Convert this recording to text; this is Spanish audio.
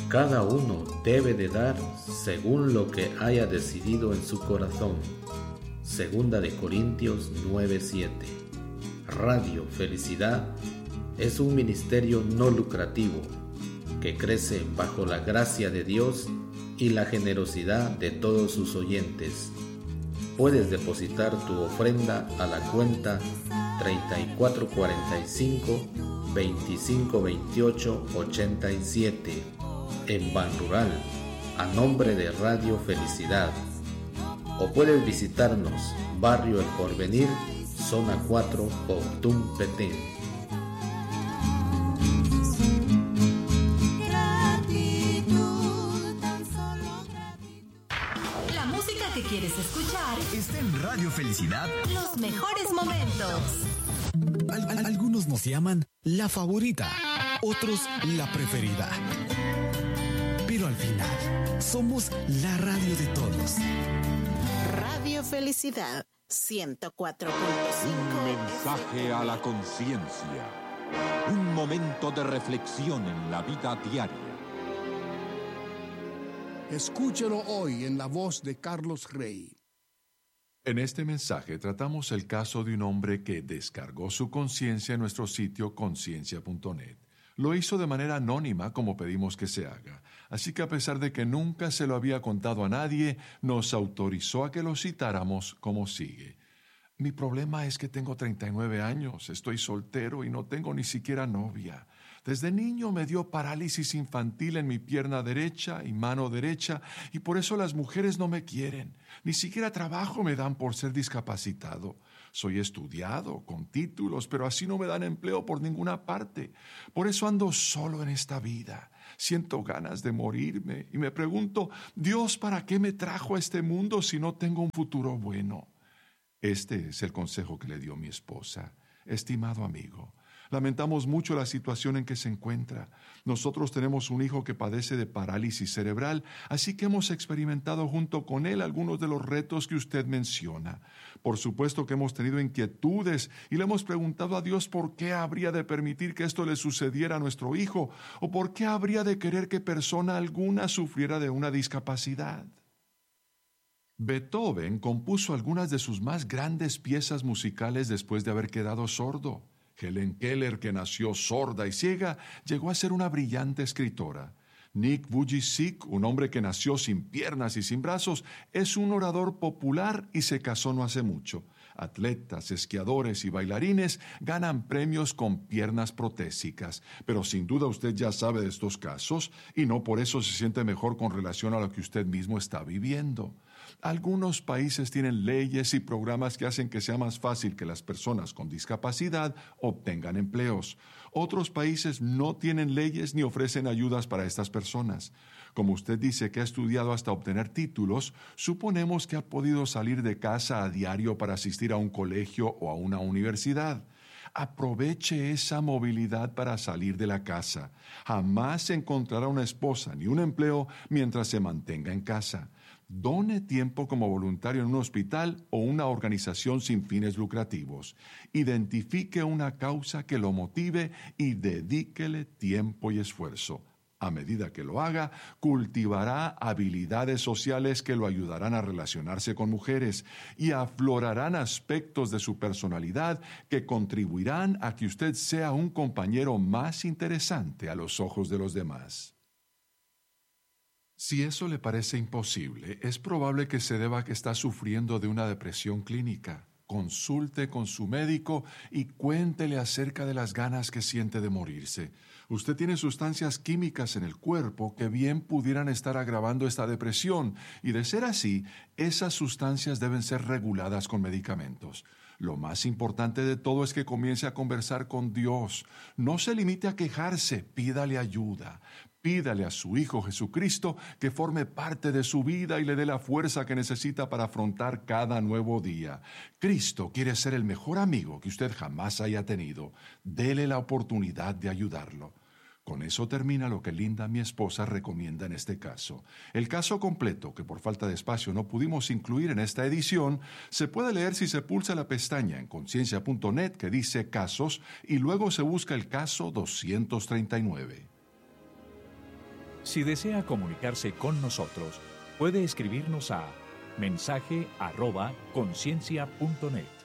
Cada uno debe de dar según lo que haya decidido en su corazón. Segunda de Corintios 9:7. Radio Felicidad es un ministerio no lucrativo que crece bajo la gracia de Dios y la generosidad de todos sus oyentes. Puedes depositar tu ofrenda a la cuenta 3445-2528-87 en Banrural, a nombre de Radio Felicidad. O puedes visitarnos, Barrio El Porvenir, Zona 4, Octum, Petén. La música que quieres escuchar está en Radio Felicidad. Los mejores momentos. Algunos nos llaman la favorita, otros la preferida. Pero al final, somos la radio de todos. Radio Felicidad 104.5. Un mensaje a la conciencia. Un momento de reflexión en la vida diaria. Escúchelo hoy en la voz de Carlos Rey. En este mensaje tratamos el caso de un hombre que descargó su conciencia en nuestro sitio conciencia.net. Lo hizo de manera anónima como pedimos que se haga. Así que a pesar de que nunca se lo había contado a nadie, nos autorizó a que lo citáramos como sigue. Mi problema es que tengo 39 años, estoy soltero y no tengo ni siquiera novia. Desde niño me dio parálisis infantil en mi pierna derecha y mano derecha y por eso las mujeres no me quieren. Ni siquiera trabajo me dan por ser discapacitado. Soy estudiado, con títulos, pero así no me dan empleo por ninguna parte. Por eso ando solo en esta vida. Siento ganas de morirme y me pregunto, Dios, ¿para qué me trajo a este mundo si no tengo un futuro bueno? Este es el consejo que le dio mi esposa. Estimado amigo, lamentamos mucho la situación en que se encuentra. Nosotros tenemos un hijo que padece de parálisis cerebral, así que hemos experimentado junto con él algunos de los retos que usted menciona. Por supuesto que hemos tenido inquietudes y le hemos preguntado a Dios por qué habría de permitir que esto le sucediera a nuestro hijo o por qué habría de querer que persona alguna sufriera de una discapacidad. Beethoven compuso algunas de sus más grandes piezas musicales después de haber quedado sordo. Helen Keller, que nació sorda y ciega, llegó a ser una brillante escritora. Nick Vujicic, un hombre que nació sin piernas y sin brazos, es un orador popular y se casó no hace mucho. Atletas, esquiadores y bailarines ganan premios con piernas protésicas, pero sin duda usted ya sabe de estos casos y no por eso se siente mejor con relación a lo que usted mismo está viviendo. Algunos países tienen leyes y programas que hacen que sea más fácil que las personas con discapacidad obtengan empleos. Otros países no tienen leyes ni ofrecen ayudas para estas personas. Como usted dice que ha estudiado hasta obtener títulos, suponemos que ha podido salir de casa a diario para asistir a un colegio o a una universidad. Aproveche esa movilidad para salir de la casa. Jamás encontrará una esposa ni un empleo mientras se mantenga en casa. Done tiempo como voluntario en un hospital o una organización sin fines lucrativos. Identifique una causa que lo motive y dedíquele tiempo y esfuerzo. A medida que lo haga, cultivará habilidades sociales que lo ayudarán a relacionarse con mujeres y aflorarán aspectos de su personalidad que contribuirán a que usted sea un compañero más interesante a los ojos de los demás. Si eso le parece imposible, es probable que se deba a que está sufriendo de una depresión clínica. Consulte con su médico y cuéntele acerca de las ganas que siente de morirse. Usted tiene sustancias químicas en el cuerpo que bien pudieran estar agravando esta depresión y de ser así, esas sustancias deben ser reguladas con medicamentos. Lo más importante de todo es que comience a conversar con Dios. No se limite a quejarse, pídale ayuda. Pídale a su Hijo Jesucristo que forme parte de su vida y le dé la fuerza que necesita para afrontar cada nuevo día. Cristo quiere ser el mejor amigo que usted jamás haya tenido. Dele la oportunidad de ayudarlo. Con eso termina lo que Linda, mi esposa, recomienda en este caso. El caso completo, que por falta de espacio no pudimos incluir en esta edición, se puede leer si se pulsa la pestaña en conciencia.net que dice Casos y luego se busca el caso 239. Si desea comunicarse con nosotros, puede escribirnos a mensaje@conciencia.net.